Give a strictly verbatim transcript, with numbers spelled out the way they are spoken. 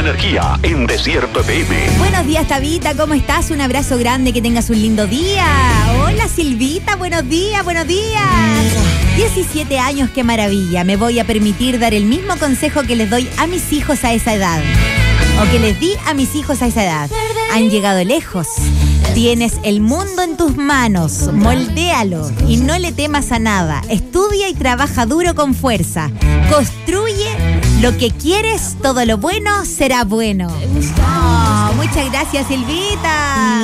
energía en Desierto F M. Buenos días, Tabita, ¿cómo estás? Un abrazo grande, que tengas un lindo día. Hola, Silvita, buenos días, buenos días. diecisiete años, qué maravilla. Me voy a permitir dar el mismo consejo que les doy a mis hijos a esa edad. O que les di a mis hijos a esa edad. Han llegado lejos. Tienes el mundo en tus manos. Moldéalo y no le temas a nada. Estudia y trabaja duro con fuerza. Construye lo que quieres. Todo lo bueno será bueno. Oh, muchas gracias, Silvita.